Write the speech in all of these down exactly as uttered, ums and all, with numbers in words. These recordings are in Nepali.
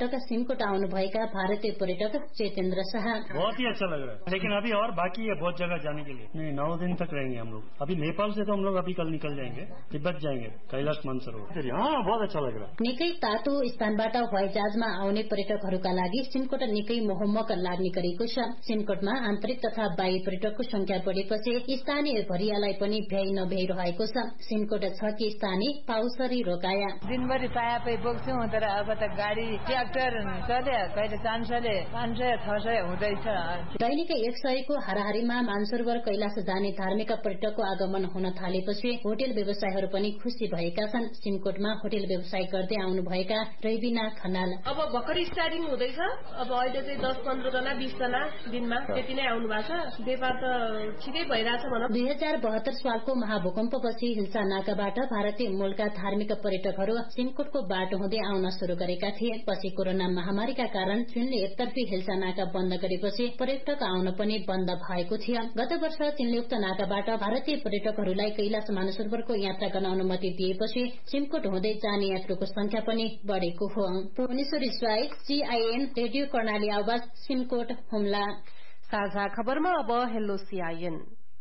पटक सिमकोट आउनुभएका भारतीय पर्यटक चेतेन्द्र शाह। बहुत ही अच्छा लग रहा है, लेकिन अभी और बाकी है बहुत जगह जाने के लिए। नहीं, नौ दिन तक रहेंगे हम लोग। अभी नेपाल से तो हम लोग अभी कल निकल जाएंगे, तिब्बत जाएंगे, कैलाश मानसरोवर। हाँ, बहुत अच्छा लग रहा है। निकै तातो स्थानबाट हवाईजहाजमा आउने पर्यटकहरूका लागि सिमकोट निकै मोहम्मक लाग्ने गरेको छ। सिमकोटमा आन्तरिक तथा बाह्य पर्यटकको संख्या बढेपछि स्थानीय भरियालाई पनि भ्याइ नभ्याइ रहेको छ। सिमकोट छ कि स्थानीय पाउसरी रोकाया दिनभरि पायापै बोक्छौँ, तर अब त गाडी ट्र्याक्टर चले कहिले चार सयले पाँच सय छ सय हुँदैछ। दैनिक एक सयको हाराहारीमा मानसरोवर कैलाश जाने धार्मिक पर्यटकको आगमन हुन थालेपछि होटेल व्यवसायहरू पनि खुशी भएका छन्। सिमकोटमा होटेल व्यवसाय गर्दै आउनुभएका रैबिना खनाल अब भर्खर स्टार्टिङ हुँदैछ। अब अहिले चाहिँ दस पन्ध्र जना बीस जना दिनमा त्यति नै आउनु भएको छ। व्यापार त ठिकै भइरहेछ भनौँ। दुई हजार बहत्तर सालको महाभूकम्पपछि हिल्सा नाकाबाट भारतीय मूलका धार्मिक पर्यटकहरू सिमकोटको बाटो हुँदै आउन शुरू गरेका थिए। पछि कोरोना महामारीका कारण चीनले एकतर्फी हिल्सा नाका बन्द गरेपछि पर्यटक आउन पनि बन्द भएको थियो। गत वर्ष चीनयुक्त नाकाबाट भारतीय पर्यटकहरूलाई कैलाश मानसरोवरको यात्रा गर्न अनुमति दिएपछि सिमकोट हुँदै जाने यात्रुको संख्या पनि बढ़ेको हो। भुवनेश्वरी स्वाई, सीआईएन रेडियो कर्णाली आवाज, सिमकोट, हुम्ला। साझा खबरमा अब हेलो सीआईएन।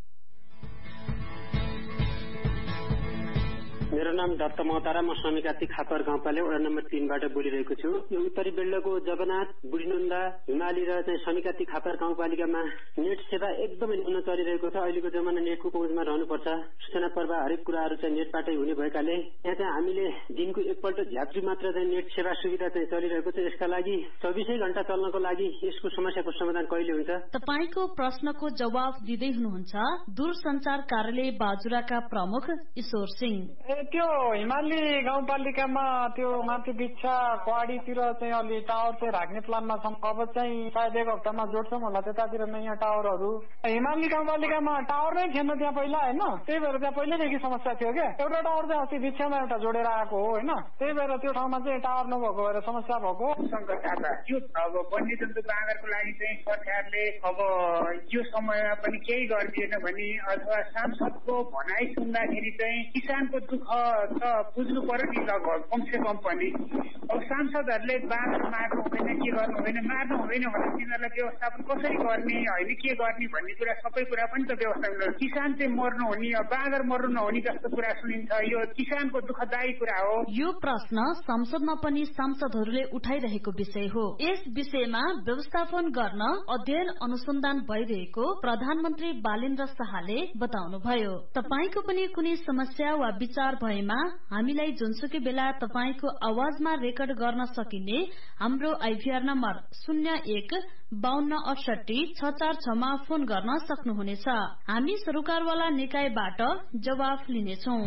मेरो नाम दत्त महतारा, म समिकाती खापर गाउँपालिका वडा नम्बर तीनबाट बोलिरहेको छु। यो उत्तरी बेल्डको जगन्नाथ, बुढीनुन्दा, हिमाली र चाहिँ समिकाती खापर गाउँपालिकामा नेट सेवा एकदमै न्यून चलिरहेको छ। अहिलेको जमाना नेटको पहुँचमा रहनुपर्छ। सूचना प्रवाह हरेक कुराहरू चाहिँ नेटबाटै हुने भएकाले यहाँ चाहिँ हामीले दिनको एकपल्ट झ्याप्री मात्र चाहिँ नेट सेवा सुविधा चाहिँ चलिरहेको छ। यसका लागि चौबिसै घण्टा चल्नको लागि यसको समस्याको समाधान कहिले हुन्छ? तपाईको प्रश्नको जवाब दिँदै हुनुहुन्छ दूरसञ्चार कार्यालय बाजुराका प्रमुख ईश्वर सिंह। त्यो हिमाली गाउँपालिकामा त्यो माथि बिच्छा क्वाडीतिर चाहिँ अलि टावर चाहिँ राख्ने प्लानमा छौँ। अब चाहिँ सायद एक हप्तामा जोड्छौँ होला त्यतातिर नयाँ टावरहरू। हिमाली गाउँपालिकामा टावर नै थिएन त्यहाँ पहिला होइन, त्यही भएर त्यहाँ पहिल्यैदेखि समस्या थियो क्या। एउटा टावर चाहिँ अस्ति बिच्छामा एउटा जोडेर आएको हो होइन, त्यही भएर त्यो ठाउँमा चाहिँ टावर नभएको भएर समस्या भएको। अब वन्यजन्तु बाँदरको लागि चाहिँ सरकारले अब यो समयमा पनि केही गरिदिएन भने अथवा सांसदको भनाइ सुन्दाखेरि चाहिँ किसानको दुःख त बुझ्नु पर्यो नि लगभग कमसे कम पनि। अब सांसदहरूले बाँदर मार्नु हुँदैन, के गर्नु हुँदैन, मार्नु हुँदैन भने तिनीहरूलाई व्यवस्थापन कसरी गर्ने होइन के गर्ने भन्ने कुरा सबै कुरा पनि त व्यवस्थापन। किसान चाहिँ मर्नु हुने, बाँदर मर्नु नहुने जस्तो कुरा सुनिन्छ। यो किसानको दुःखदायी कुरा हो। यो प्रश्न संसदमा पनि सांसदहरूले उठाइरहेको विषय हो। यस विषयमा व्यवस्थापन गर्न अध्ययन अनुसन्धान भइरहेको प्रधानमन्त्री बालेन्द्र शाहले बताउनुभयो। तपाईको पनि कुनै समस्या वा विचार भएमा हामीलाई जुनसुकै बेला तपाईको आवाजमा रेकर्ड गर्न सकिने हाम्रो आइभीआर नम्बर शून्य एक बाहन्न अठसठी छ चार छमा फोन गर्न सक्नुहुनेछ। हामी सरकारवाला निकायबाट जवाफ लिनेछौं।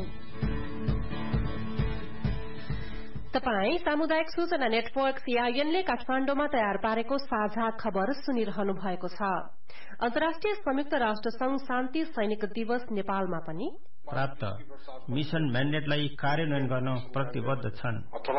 तपाई सामुदायिक सूचना नेटवर्क सीआईएनले काठमाण्डुमा तयार पारेको साझा खबर सुनिरहनु भएको छ। अन्तर्राष्ट्रिय संयुक्त राष्ट्र संघ शान्ति सैनिक दिवस नेपालमा पनि प्राप्त मिशन म्यान्डेटलाई कार्यान्वयन गर्न प्रतिबद्ध छन्।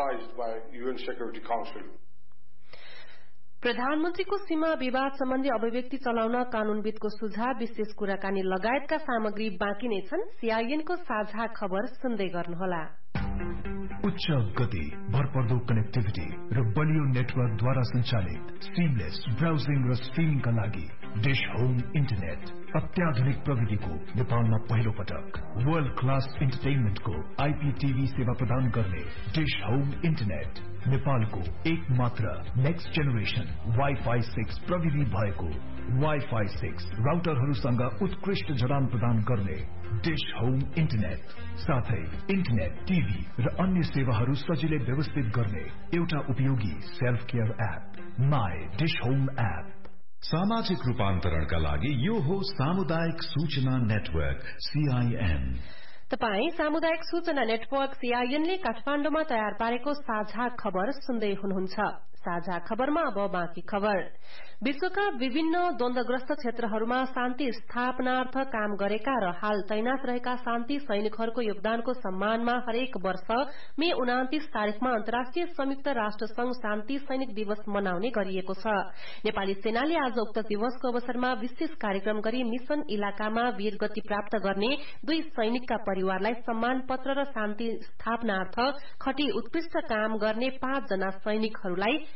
प्रधानमन्त्रीको सीमा विवाद सम्बन्धी अभिव्यक्ति चलाउन कानूनविदको सुझाव, विशेष कुराकानी लगायतका सामग्री बाँकी नै छन्। सीआईएनको साझा खबर सुन्दै गर्नुहोला। उच्च गति, भरपर्दो कनेक्टिभिटी र बलियो नेटवर्कद्वारा सञ्चालित सिमलेस ब्राउजिङ र स्ट्रिमिङका लागि डिश होम इन्टरनेट अत्याधुनिक प्रविधिको नेपालमा पहिलो पटक वर्ल्ड क्लास इन्टरटेनमेन्टको आईपीटीभी सेवा प्रदान गर्ने डिश होम इन्टरनेट नेपालको एक मात्र नेक्स्ट जेनेरेसन वाइफाई सिक्स प्रविधि भएको वाइफाई सिक्स राउटरहरूसँग उत्कृष्ट जडान प्रदान गर्ने डिश होम इन्टरनेट, साथै इन्टरनेट, टीभी र अन्य सेवाहरू सजिलै व्यवस्थित गर्ने एउटा उपयोगी self care app my dish home app. सामाजिक रूपान्तरणका लागि यो हो सामुदायिक सूचना नेटवर्क सीआईएन। तपाई सामुदायिक सूचना नेटवर्क सीआईएनले काठमाण्डुमा तयार पारेको साझा खबर सुन्दै हुनुहुन्छ। साझा खबरमा अब बाँकी खबर। विश्वका विभिन्न द्वन्द्वग्रस्त क्षेत्रहरूमा शान्ति स्थापनार्थ काम गरेका र हाल तैनात रहेका शान्ति सैनिकहरूको योगदानको सम्मानमा हरेक वर्ष मे उनातीस तारीकमा अन्तर्राष्ट्रिय संयुक्त राष्ट्र संघ शान्ति सैनिक दिवस मनाउने गरिएको छ। नेपाली सेनाले आज उक्त दिवसको अवसरमा विशेष कार्यक्रम गरी मिशन इलाकामा वीरगति प्राप्त गर्ने दुई सैनिकका परिवारलाई सम्मान पत्र र शान्ति स्थापनार्थ खटी उत्कृष्ट काम गर्ने पाँच जना सैनिकहरूलाई